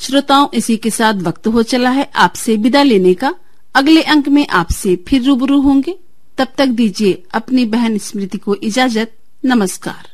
श्रोताओं, इसी के साथ वक्त हो चला है आपसे विदा लेने का। अगले अंक में आपसे फिर रूबरू होंगे। तब तक दीजिए अपनी बहन स्मृति को इजाजत। नमस्कार।